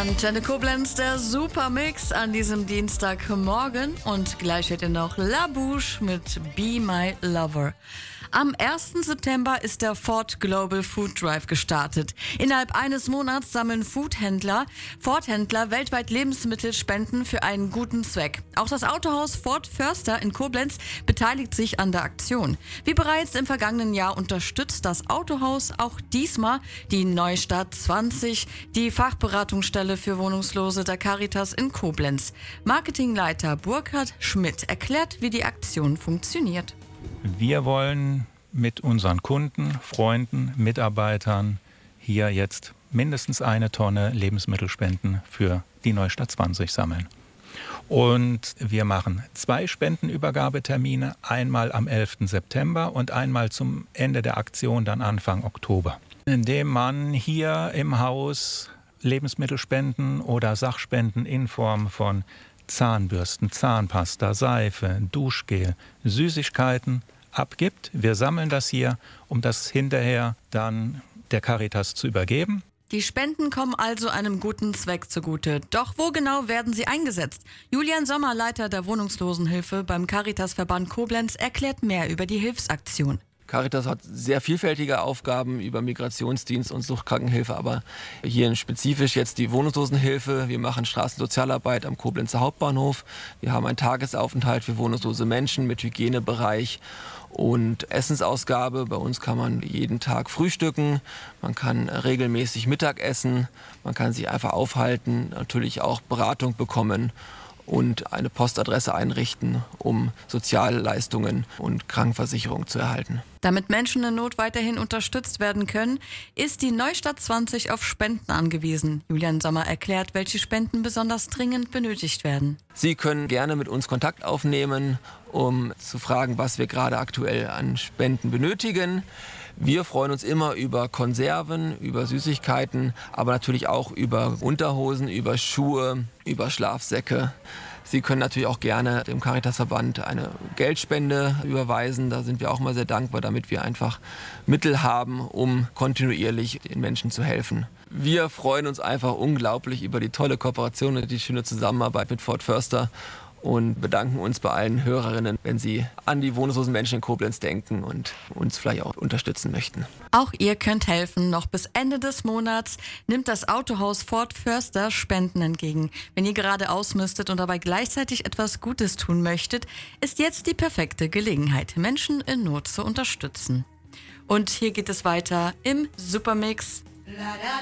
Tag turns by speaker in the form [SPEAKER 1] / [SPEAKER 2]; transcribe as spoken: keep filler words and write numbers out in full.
[SPEAKER 1] Antenne Koblenz, der Supermix an diesem Dienstagmorgen. Und gleich hört ihr noch La Bouche mit Be My Lover. Am ersten September ist der Ford Global Food Drive gestartet. Innerhalb eines Monats sammeln Foodhändler, Ford-Händler weltweit Lebensmittelspenden für einen guten Zweck. Auch das Autohaus Ford Förster in Koblenz beteiligt sich an der Aktion. Wie bereits im vergangenen Jahr unterstützt das Autohaus auch diesmal die Neustadt zwanzig, die Fachberatungsstelle für Wohnungslose der Caritas in Koblenz. Marketingleiter Burkhard Schmidt erklärt, wie die Aktion funktioniert.
[SPEAKER 2] Wir wollen mit unseren Kunden, Freunden, Mitarbeitern hier jetzt mindestens eine Tonne Lebensmittelspenden für die Neustadt zwanzig sammeln. Und wir machen zwei Spendenübergabetermine, einmal am elften September und einmal zum Ende der Aktion, dann Anfang Oktober, indem man hier im Haus Lebensmittelspenden oder Sachspenden in Form von Zahnbürsten, Zahnpasta, Seife, Duschgel, Süßigkeiten abgibt. Wir sammeln das hier, um das hinterher dann der Caritas zu übergeben.
[SPEAKER 1] Die Spenden kommen also einem guten Zweck zugute. Doch wo genau werden sie eingesetzt? Julian Sommer, Leiter der Wohnungslosenhilfe beim Caritasverband Koblenz, erklärt mehr über die Hilfsaktion.
[SPEAKER 3] Caritas hat sehr vielfältige Aufgaben über Migrationsdienst und Suchtkrankenhilfe, aber hier spezifisch jetzt die Wohnungslosenhilfe. Wir machen Straßensozialarbeit am Koblenzer Hauptbahnhof. Wir haben einen Tagesaufenthalt für wohnungslose Menschen mit Hygienebereich und Essensausgabe. Bei uns kann man jeden Tag frühstücken, man kann regelmäßig Mittag essen, man kann sich einfach aufhalten, natürlich auch Beratung bekommen und eine Postadresse einrichten, um Sozialleistungen und Krankenversicherung zu erhalten.
[SPEAKER 1] Damit Menschen in Not weiterhin unterstützt werden können, ist die Neustadt zwanzig auf Spenden angewiesen. Julian Sommer erklärt, welche Spenden besonders dringend benötigt werden.
[SPEAKER 3] Sie können gerne mit uns Kontakt aufnehmen, um zu fragen, was wir gerade aktuell an Spenden benötigen. Wir freuen uns immer über Konserven, über Süßigkeiten, aber natürlich auch über Unterhosen, über Schuhe, über Schlafsäcke. Sie können natürlich auch gerne dem Caritasverband eine Geldspende überweisen. Da sind wir auch mal sehr dankbar, damit wir einfach Mittel haben, um kontinuierlich den Menschen zu helfen. Wir freuen uns einfach unglaublich über die tolle Kooperation und die schöne Zusammenarbeit mit Ford Förster und bedanken uns bei allen Hörerinnen, wenn sie an die wohnungslosen Menschen in Koblenz denken und uns vielleicht auch unterstützen möchten.
[SPEAKER 1] Auch ihr könnt helfen. Noch bis Ende des Monats nimmt das Autohaus Ford Förster Spenden entgegen. Wenn ihr gerade ausmistet und dabei gleichzeitig etwas Gutes tun möchtet, ist jetzt die perfekte Gelegenheit, Menschen in Not zu unterstützen. Und hier geht es weiter im Supermix. La, la, la.